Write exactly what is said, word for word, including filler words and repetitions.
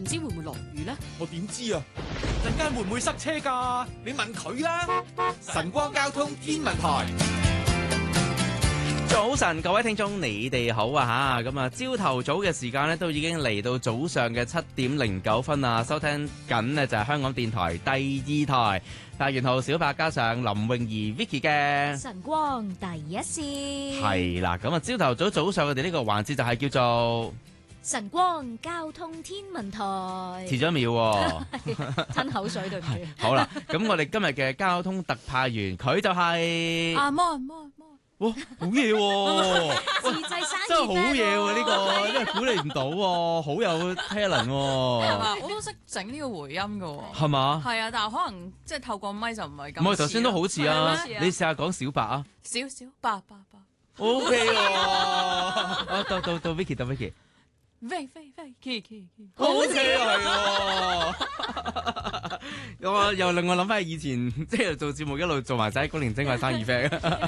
唔知會唔會落雨呢？ 我點知啊？陣間會唔會塞車㗎？你問佢啦。晨光交通天文台。 早晨，各位聽眾，你哋好啊吓！咁啊，朝頭早嘅時間咧，都已經嚟到早上嘅七點零九分啊！收聽緊呢就係香港電台第二台大元號小白加上林詠儀 Vicky 嘅晨光第一線。 係啦，咁啊，朝頭早早上我哋呢個環節就係叫做晨光交通天文台。 遲咗一秒喎， 吞口水對唔住。 好啦，咁我哋今日嘅交通特派員佢就係阿 Mon Mon Mon。 哇，好嘢喎！ 自製生意真係好嘢喎！呢個真係估你唔到喎，好有 talent 喎。 我都識整呢個回音㗎喎。 係嘛？ 係啊，但係可能即係透過咪就唔係咁。 唔係頭先都好似啊！ 係啊你試下講小白啊。 少少白白白。 O K 喎。啊，到到到 Vicky 到 Vicky。 飛飛飛，K K K。 O K 啊，係喎。我又令我諗翻起以前，即係做節目一路做埋仔古靈精怪生意 friend。